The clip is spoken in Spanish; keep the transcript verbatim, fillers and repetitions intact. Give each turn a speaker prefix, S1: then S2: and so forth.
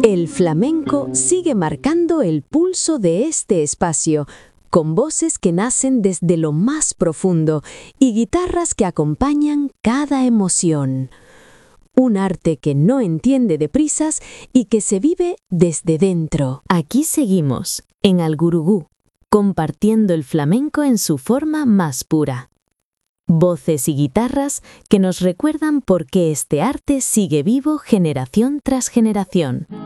S1: El flamenco sigue marcando el pulso de este espacio, con voces que nacen desde lo más profundo y guitarras que acompañan cada emoción. Un arte que no entiende de prisas y que se vive desde dentro. Aquí seguimos, en Algurugú, compartiendo el flamenco en su forma más pura. Voces y guitarras que nos recuerdan por qué este arte sigue vivo generación tras generación.